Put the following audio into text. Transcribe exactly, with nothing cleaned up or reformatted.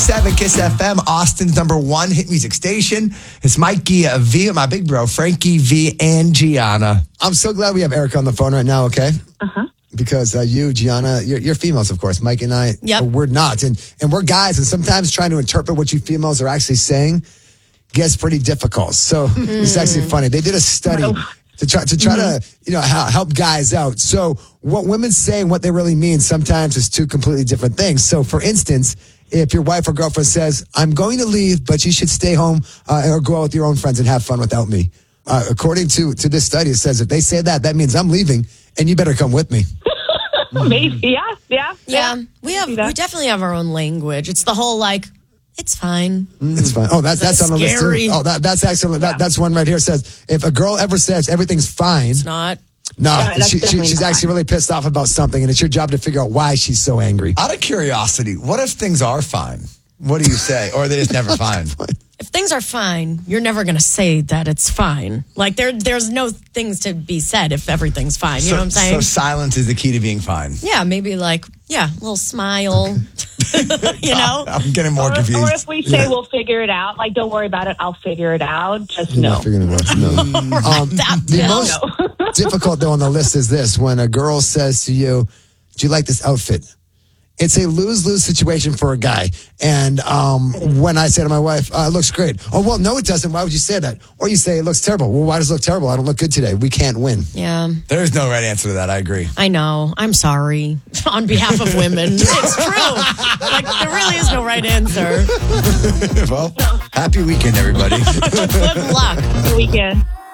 seven Kiss F M, Austin's number one hit music station. It's Mikey uh, V, my big bro, Frankie V, and Gianna. I'm so glad we have Erica on the phone right now, okay? Uh-huh. Because uh, you, Gianna, you're, you're females, of course. Mike and I, Yep. we're not. And, and we're guys, and sometimes trying to interpret what you females are actually saying gets pretty difficult. So Mm. it's actually funny. They did a study to try to try Mm-hmm. to you know help, help guys out. So what women say and what they really mean sometimes is two completely different things. So for instance, if your wife or girlfriend says, "I'm going to leave, but you should stay home uh, or go out with your own friends and have fun without me," uh, according to to this study, it says if they say that, that means I'm leaving and you better come with me. Maybe, yeah, yeah, Yeah, we have we definitely have our own language. It's the whole like, it's fine. It's fine. Oh, that's that's on the list Scary. too. Oh, that, that's actually that, that's one right here. It says if a girl ever says everything's fine, It's not. no, Yeah, that's she, she, definitely she's not actually fine. really pissed off about something, and it's your job to figure out why she's so angry. Out of curiosity, what if things are fine? What do you say? Or are they just never fine? If things are fine, you're never going to say that it's fine. Like there, there's no things to be said if everything's fine. You so, know what I'm saying? So silence is the key to being fine. Yeah, maybe like yeah, a little smile. you know, I'm getting more Or if, confused. or if we say we'll figure it out, like don't worry about it, I'll figure it out. Just no. Figuring it out. No. Um, that the no. most difficult though on the list is this: when a girl says to you, "Do you like this outfit?" It's a lose-lose situation for a guy. And um, when I say to my wife, uh, it looks great. Oh, well, no, it doesn't. Why would you say that? Or you say it looks terrible. Well, why does it look terrible? I don't look good today. We can't win. Yeah, There's no right answer to that. I agree. I know. I'm sorry on behalf of women. It's true. Like there really is no right answer. Well, happy weekend, everybody. Good luck. Weekend.